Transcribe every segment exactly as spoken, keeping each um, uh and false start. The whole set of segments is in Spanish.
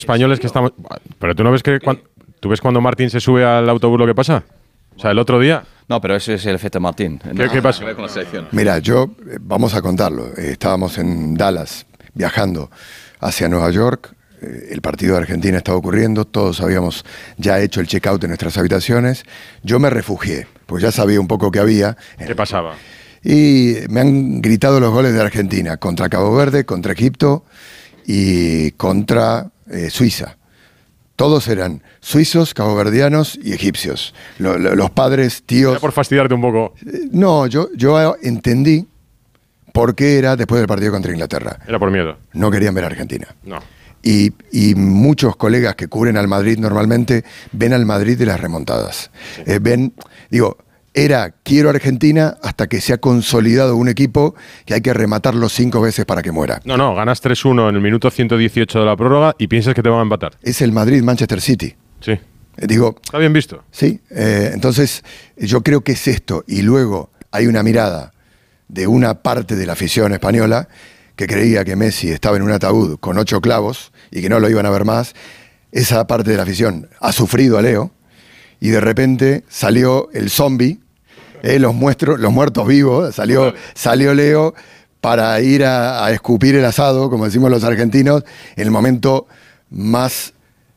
españoles que estamos... Pero tú no ves que... Cuando, ¿tú ves cuando Martín se sube al autobús lo que pasa? O sea, el otro día... No, pero ese es el efecto Martín. ¿Qué, no, ¿qué pasó? Con la selección. Mira, yo, vamos a contarlo. Eh, estábamos en Dallas, viajando hacia Nueva York. Eh, el partido de Argentina estaba ocurriendo. Todos habíamos ya hecho el check-out en nuestras habitaciones. Yo me refugié, pues ya sabía un poco qué había. ¿Qué pasaba? Y me han gritado los goles de Argentina contra Cabo Verde, contra Egipto y contra eh, Suiza. Todos eran suizos, caboverdianos y egipcios. Lo, lo, los padres, tíos... Era por fastidiarte un poco. No, yo, yo entendí por qué era después del partido contra Inglaterra. Era por miedo. No querían ver a Argentina. No. Y, y muchos colegas que cubren al Madrid normalmente ven al Madrid de las remontadas. Sí. Eh, ven, digo... Era, quiero Argentina hasta que se ha consolidado un equipo que hay que rematarlo cinco veces para que muera. No, no, ganas tres uno en el minuto ciento dieciocho de la prórroga y piensas que te van a empatar. Es el Madrid-Manchester City. Sí. Eh, digo, está bien visto. Sí, eh, entonces yo creo que es esto. Y luego hay una mirada de una parte de la afición española que creía que Messi estaba en un ataúd con ocho clavos y que no lo iban a ver más. Esa parte de la afición ha sufrido a Leo. Y de repente salió el zombie, eh, los, muestro, los muertos vivos, salió, salió Leo para ir a, a escupir el asado, como decimos los argentinos, en el momento más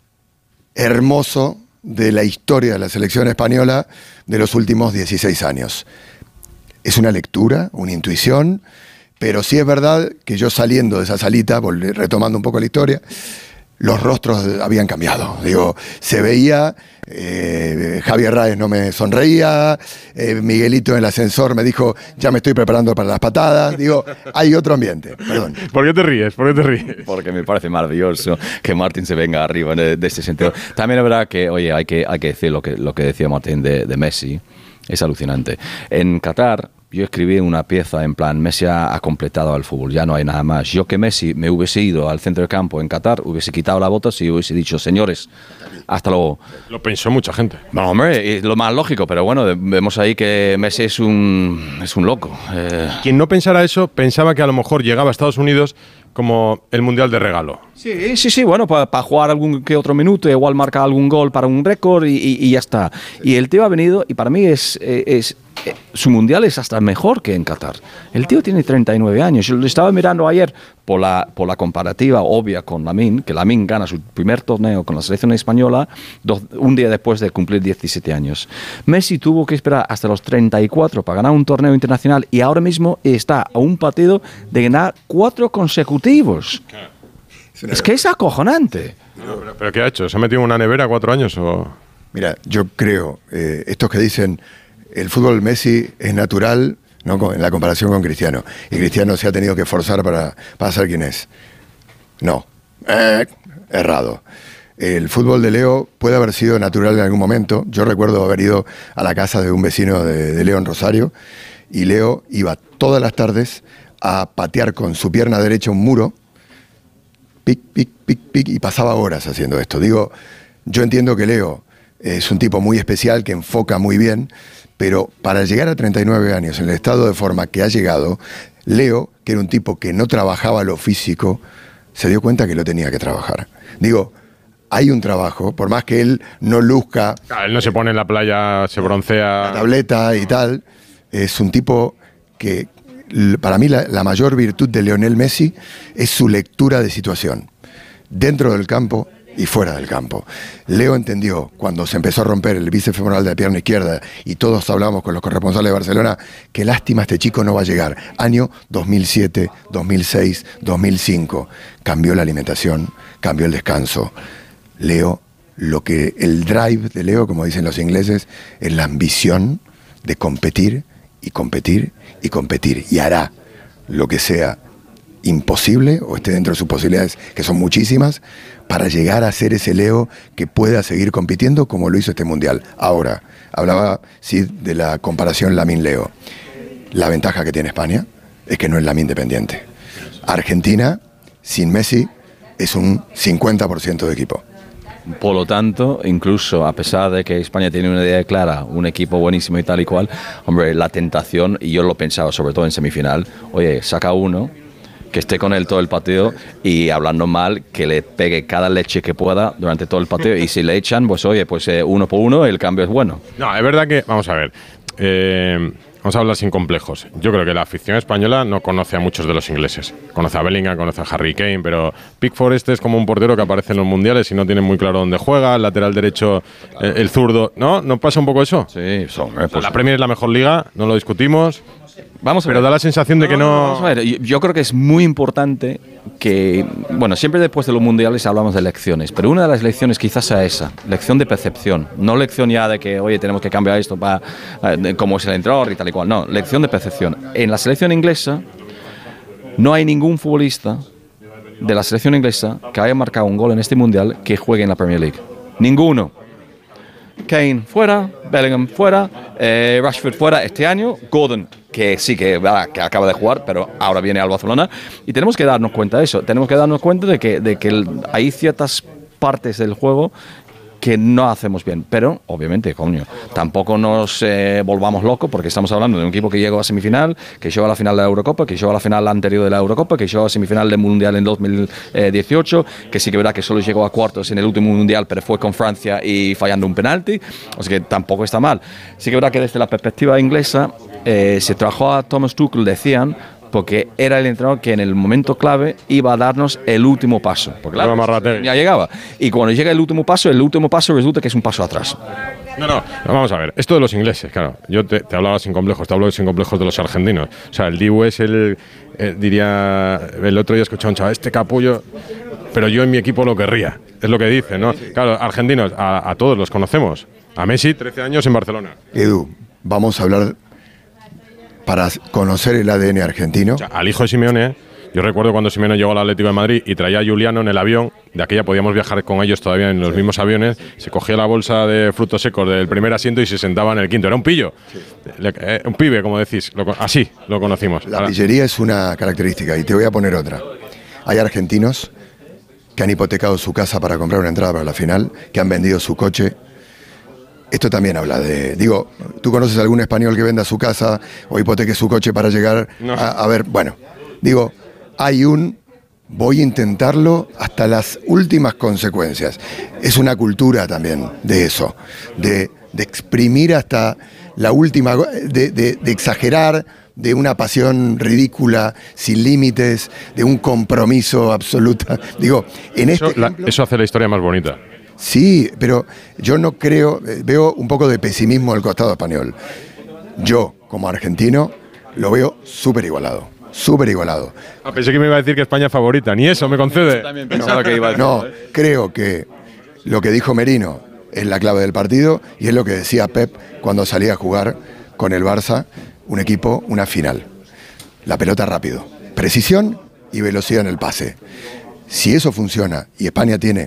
hermoso de la historia de la selección española de los últimos dieciséis años. Es una lectura, una intuición, pero sí es verdad que yo saliendo de esa salita, retomando un poco la historia, los rostros habían cambiado. Digo, se veía, eh, Javier Raez no me sonreía, eh, Miguelito en el ascensor me dijo, ya me estoy preparando para las patadas. Digo, hay otro ambiente. Perdón. ¿Por qué te ríes? ¿Por qué te ríes? Porque me parece maravilloso que Martín se venga arriba de, de este sentido. También es verdad que, oye, hay que, hay que decir lo que, lo que decía Martín de, de Messi. Es alucinante. En Qatar, yo escribí una pieza en plan, Messi ha, ha completado al fútbol, ya no hay nada más. Yo que Messi me hubiese ido al centro de campo en Qatar, hubiese quitado la bota y hubiese dicho, señores, hasta luego. Lo pensó mucha gente. No, hombre, es lo más lógico, pero bueno, vemos ahí que Messi es un, es un loco. Eh. Quien no pensara eso, pensaba que a lo mejor llegaba a Estados Unidos como el Mundial de regalo. Sí, sí, sí, bueno, para pa jugar algún que otro minuto, igual marcar algún gol para un récord y, y, y ya está. Y el tío ha venido, y para mí es, es, es su Mundial es hasta mejor que en Qatar. El tío tiene treinta y nueve años. Yo lo estaba mirando ayer por la, por la comparativa obvia con Lamine, que Lamine gana su primer torneo con la selección española dos, un día después de cumplir diecisiete años. Messi tuvo que esperar hasta los treinta y cuatro para ganar un torneo internacional y ahora mismo está a un partido de ganar cuatro consecutivos. Es que es acojonante. No, pero, ¿Pero qué ha hecho? ¿Se ha metido en una nevera cuatro años o...? Mira, yo creo, eh, estos que dicen el fútbol Messi es natural, ¿no?, en la comparación con Cristiano, y Cristiano se ha tenido que forzar para, para ser quien es. No, eh, errado. El fútbol de Leo puede haber sido natural en algún momento. Yo recuerdo haber ido a la casa de un vecino de, de Leo en Rosario, y Leo iba todas las tardes a patear con su pierna derecha un muro, pic, pic, pic, pic, y pasaba horas haciendo esto. Digo, yo entiendo que Leo es un tipo muy especial, que enfoca muy bien, pero para llegar a treinta y nueve años, en el estado de forma que ha llegado, Leo, que era un tipo que no trabajaba lo físico, se dio cuenta que lo tenía que trabajar. Digo, hay un trabajo, por más que él no luzca... Claro, él no se pone en la playa, se broncea... La tableta y tal, es un tipo que... Para mí la, la mayor virtud de Lionel Messi es su lectura de situación, dentro del campo y fuera del campo. Leo entendió, cuando se empezó a romper el bíceps femoral de la pierna izquierda y todos hablamos con los corresponsales de Barcelona, que lástima, este chico no va a llegar. Año dos mil siete, dos mil seis, dos mil cinco. Cambió la alimentación, cambió el descanso. Leo, lo que el drive de Leo, como dicen los ingleses, es la ambición de competir y competir y competir, y hará lo que sea imposible o esté dentro de sus posibilidades, que son muchísimas, para llegar a ser ese Leo que pueda seguir compitiendo como lo hizo este Mundial. Ahora, hablaba sí de la comparación Lamine-Leo. La ventaja que tiene España es que no es Lamine dependiente. Argentina, sin Messi, es un cincuenta por ciento de equipo. Por lo tanto, incluso a pesar de que España tiene una idea clara, un equipo buenísimo y tal y cual, hombre, la tentación, y yo lo pensaba sobre todo en semifinal, oye, saca uno que esté con él todo el partido y hablando mal, que le pegue cada leche que pueda durante todo el partido. Y si le echan, pues oye, pues eh, uno por uno el cambio es bueno. No, es verdad que, vamos a ver, eh, vamos a hablar sin complejos. Yo creo que la afición española no conoce a muchos de los ingleses. Conoce a Bellingham, conoce a Harry Kane, pero Pickford este es como un portero que aparece en los mundiales y no tiene muy claro dónde juega, el lateral derecho, el, el zurdo. ¿No? ¿No pasa un poco eso? Sí, son, eh, pues, la Premier es la mejor liga, no lo discutimos. Vamos a pero ver. da la sensación de que no... Vamos a ver, yo, yo creo que es muy importante que, bueno, siempre después de los mundiales hablamos de lecciones, pero una de las lecciones quizás sea esa, lección de percepción, no lección ya de que, oye, tenemos que cambiar esto para eh, como es el entrenador y tal y cual, no, lección de percepción. En la selección inglesa no hay ningún futbolista de la selección inglesa que haya marcado un gol en este mundial que juegue en la Premier League. Ninguno. Kane fuera, Bellingham fuera, eh, Rashford fuera este año, Gordon, que sí que, ah, que acaba de jugar, pero ahora viene al Barcelona, y tenemos que darnos cuenta de eso, tenemos que darnos cuenta de que, de que el, hay ciertas partes del juego que no hacemos bien, pero obviamente, coño, tampoco nos eh, volvamos locos porque estamos hablando de un equipo que llegó a semifinal, que llegó a la final de la Eurocopa, que llegó a la final anterior de la Eurocopa, que llegó a semifinal del Mundial en dos mil dieciocho, que sí que verá que solo llegó a cuartos en el último Mundial, pero fue con Francia y fallando un penalti, o sea que tampoco está mal. Sí que verá que desde la perspectiva inglesa eh, se trajo a Thomas Tuchel, decían, porque era el entrenador que en el momento clave iba a darnos el último paso. Porque claro, ya llegaba. Y cuando llega el último paso, el último paso resulta que es un paso atrás. No, no, vamos a ver. Esto de los ingleses, claro. Yo te, te hablaba sin complejos, te hablo sin complejos de los argentinos. O sea, el Dibu es el, el, diría, el otro día escuché a un chaval, este capullo, pero yo en mi equipo lo querría. Es lo que dice, ¿no? Claro, argentinos, a, a todos los conocemos. A Messi, trece años en Barcelona. Edu, vamos a hablar... para conocer el A D N argentino. O sea, al hijo de Simeone, yo recuerdo cuando Simeone llegó al Atlético de Madrid y traía a Juliano en el avión, de aquella podíamos viajar con ellos todavía en los mismos aviones, se cogía la bolsa de frutos secos del primer asiento y se sentaba en el quinto. Era un pillo, sí. Le, eh, un pibe, como decís, lo, así lo conocimos. La pillería es una característica y te voy a poner otra. Hay argentinos que han hipotecado su casa para comprar una entrada para la final, que han vendido su coche. Esto también habla de... Digo, ¿tú conoces algún español que venda su casa o hipoteque su coche para llegar no. a, a ver? Bueno, digo, hay un... Voy a intentarlo hasta las últimas consecuencias. Es una cultura también de eso, de, de exprimir hasta la última... De, de, de exagerar, de una pasión ridícula, sin límites, de un compromiso absoluto. Digo, en eso, este ejemplo, la, eso hace la historia más bonita. Sí, pero yo no creo, veo un poco de pesimismo del costado español. Yo, como argentino, lo veo súper igualado, súper igualado. Ah, pensé que me iba a decir que España es favorita, ni eso me concede. También pensaba no, que iba a decir, no, creo que lo que dijo Merino es la clave del partido y es lo que decía Pep cuando salía a jugar con el Barça, un equipo, una final. La pelota rápido, precisión y velocidad en el pase. Si eso funciona y España tiene...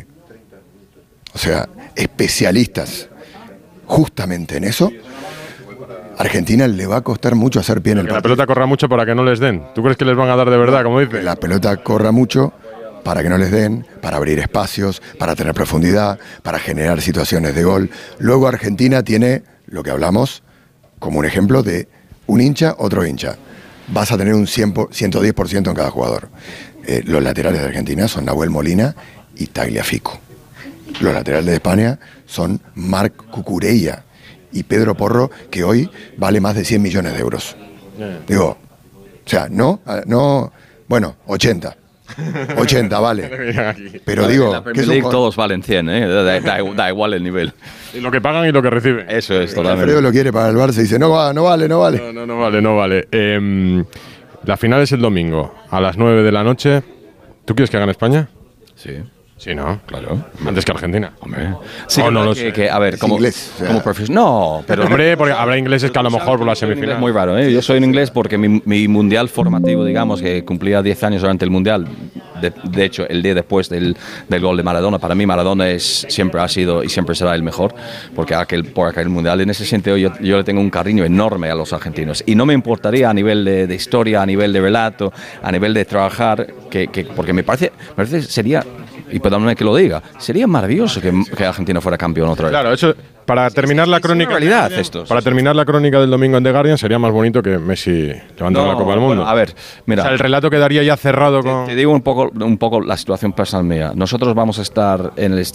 O sea, especialistas justamente en eso, a Argentina le va a costar mucho hacer pie en el partido. Que la pelota corra mucho para que no les den. ¿Tú crees que les van a dar de verdad, como dice? La pelota corra mucho para que no les den, para abrir espacios, para tener profundidad, para generar situaciones de gol. Luego Argentina tiene lo que hablamos como un ejemplo de un hincha, otro hincha. Vas a tener un ciento diez por ciento en cada jugador. Eh, los laterales de Argentina son Nahuel Molina y Tagliafico. Los laterales de España son Marc Cucurella y Pedro Porro, que hoy vale más de cien millones de euros. Yeah. Digo, o sea, no, no, bueno, ochenta. ochenta vale. Pero digo, la Premier League todos valen cien, ¿eh? da, da, da igual el nivel. Y lo que pagan y lo que reciben. Eso es, totalmente. Alfredo lo quiere para el Barça y dice, no, va, no vale, no vale. No, no, no vale, no vale. Eh, la final es el domingo, a las nueve de la noche. ¿Tú quieres que gane España? Sí. Sí, ¿no? Claro. Antes que Argentina. Hombre. Sí, oh, no lo que, sé. Que, a ver, como, inglés, o sea. como profesional. No, pero. Hombre, porque habrá ingleses que a lo mejor por la semifinal. Es muy raro, ¿eh? Yo soy en inglés porque mi, mi mundial formativo, digamos, que cumplía diez años durante el mundial. De, de hecho, el día después del, del gol de Maradona, para mí Maradona es, siempre ha sido y siempre será el mejor, porque aquel, por aquel mundial, en ese sentido, yo, yo le tengo un cariño enorme a los argentinos. Y no me importaría a nivel de, de historia, a nivel de relato, a nivel de trabajar, que, que, porque me parece, me parece sería y perdóname que lo diga, sería maravilloso que, que Argentina fuera campeón otra vez. Claro, eso, para terminar la crónica. Es una realidad esto. Para terminar la crónica del domingo en The Guardian sería más bonito que Messi levantando No, la Copa del Mundo. bueno, a ver, mira. O sea, el relato quedaría ya cerrado con. Te, te digo un poco, un poco la situación personal mía. Nosotros vamos a estar en el